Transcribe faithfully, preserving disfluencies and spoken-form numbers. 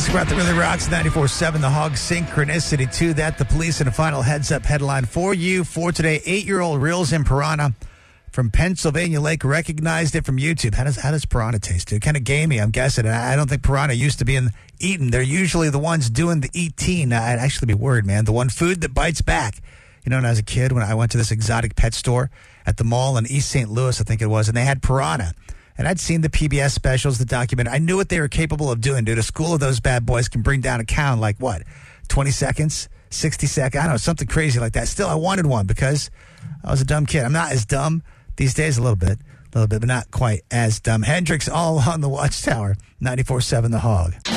Classic rock that really rocks. ninety-four seven The Hog. Synchronicity to that. The police and a final heads-up headline for you for today. Eight-year-old reels in piranha from Pennsylvania Lake. Recognized it from YouTube. How does how does piranha taste, dude? Kind of gamey, I'm guessing. And I don't think piranha used to be in, eaten. They're usually the ones doing the eating. I'd actually be worried, man. The one food that bites back. You know, when I was a kid, when I went to this exotic pet store at the mall in East Saint Louis, I think it was, and they had piranha. And I'd seen the P B S specials, the documentary. I knew what they were capable of doing, dude. A school of those bad boys can bring down a cow in like, what, twenty seconds, sixty seconds? I don't know, something crazy like that. Still, I wanted one because I was a dumb kid. I'm not as dumb these days, a little bit, a little bit, but not quite as dumb. Hendrix, all on the Watchtower, ninety-four seven The Hog.